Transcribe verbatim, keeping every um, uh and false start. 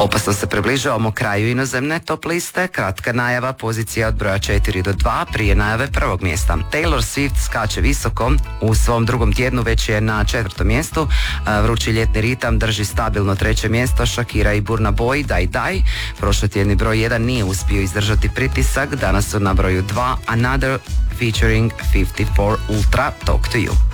Opasno se približavamo kraju inozemne top liste. Kratka najava pozicija od broja četiri do dva prije najave prvog mjesta. Taylor Swift skače visoko, u svom drugom tjednu već je na četvrtom mjestu. Vrući ljetni ritam drži stabilno treće mjesto. Shakira i Burna Boy, Daj Daj. Prošlotjedni broj jedan nije uspio izdržati pritisak, danas su na broju dva Another featuring fifty-four Ultra, Talk to You.